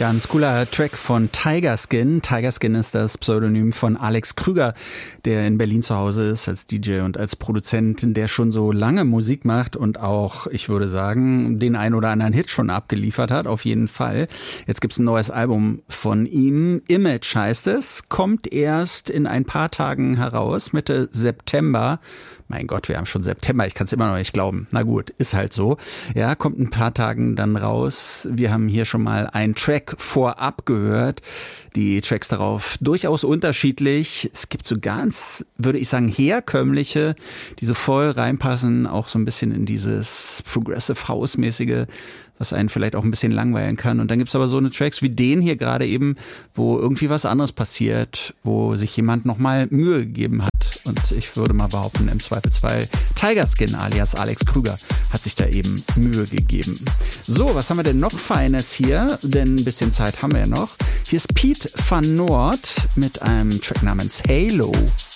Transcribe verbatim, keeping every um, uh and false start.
Ganz cooler Track von Tiger Skin. Tiger Skin ist das Pseudonym von Alex Krüger, der in Berlin zu Hause ist als D J und als Produzent, der schon so lange Musik macht und auch, ich würde sagen, den ein oder anderen Hit schon abgeliefert hat, auf jeden Fall. Jetzt gibt's ein neues Album von ihm. Image heißt es, kommt erst in ein paar Tagen heraus, Mitte September. Mein Gott, wir haben schon September, ich kann es immer noch nicht glauben. Na gut, ist halt so. Ja, kommt ein paar Tagen dann raus. Wir haben hier schon mal einen Track vorab gehört. Die Tracks darauf durchaus unterschiedlich. Es gibt so ganz, würde ich sagen, herkömmliche, die so voll reinpassen, auch so ein bisschen in dieses Progressive House-mäßige, was einen vielleicht auch ein bisschen langweilen kann. Und dann gibt's aber so eine Tracks wie den hier gerade eben, wo irgendwie was anderes passiert, wo sich jemand nochmal Mühe gegeben hat. Und ich würde mal behaupten, im Zweifelsfall Tiger Skin alias Alex Krüger hat sich da eben Mühe gegeben. So, was haben wir denn noch Feines hier? Denn ein bisschen Zeit haben wir ja noch. Hier ist Piet van Noord mit einem Track namens Halo.